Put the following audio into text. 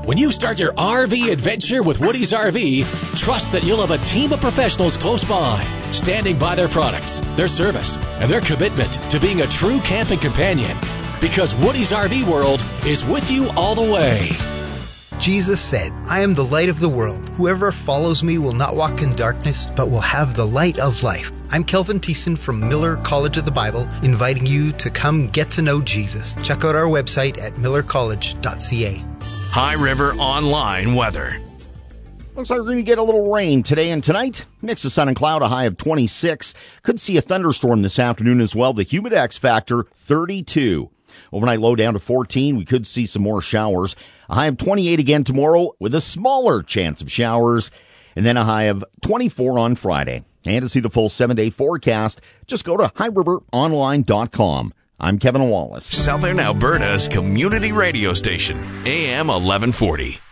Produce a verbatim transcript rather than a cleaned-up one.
When you start your R V adventure with Woody's R V, trust that you'll have a team of professionals close by, standing by their products, their service, and their commitment to being a true camping companion. Because Woody's R V World is with you all the way. Jesus said, I am the light of the world. Whoever follows me will not walk in darkness, but will have the light of life. I'm Kelvin Thiessen from Miller College of the Bible, inviting you to come get to know Jesus. Check out our website at miller college dot c a. High River Online weather. Looks like we're going to get a little rain today and tonight. Mix of sun and cloud, a high of twenty-six. Could see a thunderstorm this afternoon as well. The humidex factor, thirty-two. Overnight low down to fourteen. We could see some more showers. A high of twenty-eight again tomorrow with a smaller chance of showers. And then a high of twenty-four on Friday. And to see the full seven-day forecast, just go to high river online dot com. I'm Kevin Wallace. Southern Alberta's community radio station, A M eleven forty.